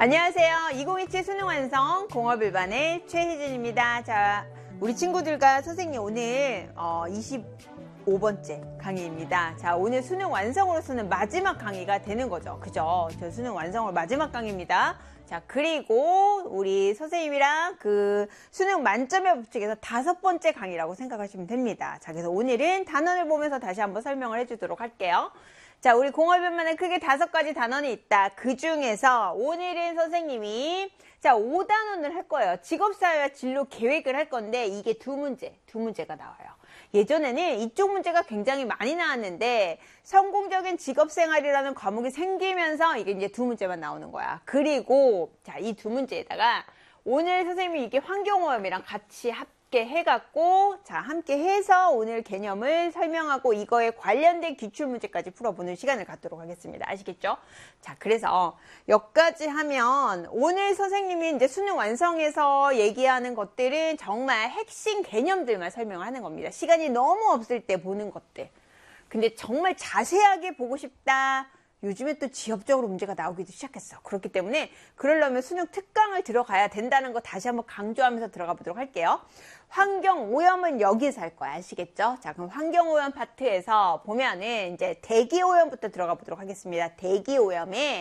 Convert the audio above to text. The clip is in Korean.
안녕하세요. 2027 수능 완성 공업일반의 최희진입니다. 자, 우리 친구들과 선생님 오늘 25번째 강의입니다. 자, 오늘 수능 완성으로서는 마지막 강의가 되는 거죠. 그죠? 저 수능 완성으로 마지막 강의입니다. 자, 그리고 우리 선생님이랑 그 수능 만점의 법칙에서 5번째 강의라고 생각하시면 됩니다. 자, 그래서 오늘은 단원을 보면서 다시 한번 설명을 해주도록 할게요. 자, 우리 공업일반에 크게 5가지 단원이 있다. 그 중에서 오늘은 선생님이 자, 5단원을 할 거예요. 직업사회와 진로 계획을 할 건데 이게 두 문제가 나와요. 예전에는 이쪽 문제가 굉장히 많이 나왔는데 성공적인 직업생활이라는 과목이 생기면서 이게 이제 두 문제만 나오는 거야. 그리고 자, 이 두 문제에다가 오늘 선생님이 이게 환경오염이랑 같이 함께 해갖고 자, 함께 해서 오늘 개념을 설명하고 이거에 관련된 기출문제까지 풀어보는 시간을 갖도록 하겠습니다. 아시겠죠? 자, 그래서 여기까지 하면 오늘 선생님이 이제 수능 완성에서 얘기하는 것들은 정말 핵심 개념들만 설명하는 겁니다. 시간이 너무 없을 때 보는 것들. 근데 정말 자세하게 보고 싶다. 요즘에 또 지역적으로 문제가 나오기도 시작했어. 그렇기 때문에 그러려면 수능 특강을 들어가야 된다는 거 다시 한번 강조하면서 들어가 보도록 할게요. 환경오염은 여기서 할 거야. 아시겠죠? 자, 그럼 환경오염 파트에서 보면은 이제 대기오염부터 들어가 보도록 하겠습니다. 대기오염에